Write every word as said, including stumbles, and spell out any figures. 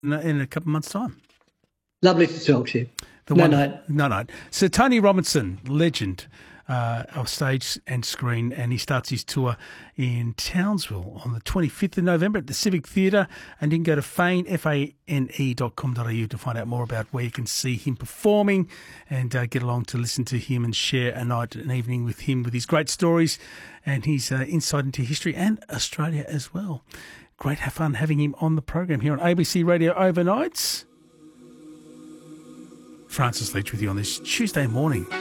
in a, in a couple of months' time. Lovely to talk to you. The no one, night. No night. Sir Tony Robinson, legend uh, of stage and screen, and he starts his tour in Townsville on the twenty-fifth of November at the Civic Theatre. And you can go to fane, F A N E dot com dot A U to find out more about where you can see him performing and uh, get along to listen to him and share a night, an evening with him with his great stories and his uh, insight into history and Australia as well. Great have fun having him on the program here on A B C Radio Overnights. Francis Leach with you on this Tuesday morning.